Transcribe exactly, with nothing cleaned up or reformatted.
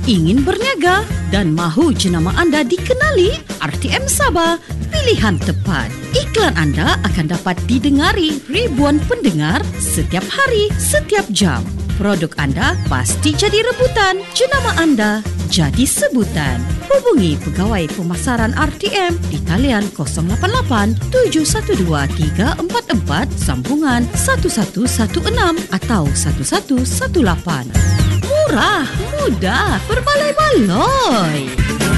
Ingin berniaga dan mahu jenama anda dikenali? R T M Sabah, pilihan tepat. Iklan anda akan dapat didengari ribuan pendengar setiap hari, setiap jam. Produk anda pasti jadi rebutan. Jenama anda jadi sebutan. Hubungi Pegawai Pemasaran R T M di talian kosong lapan lapan tujuh satu dua tiga empat empat sambungan satu satu satu enam atau satu satu satu lapan. Murah, mudah, berbaloi-baloi.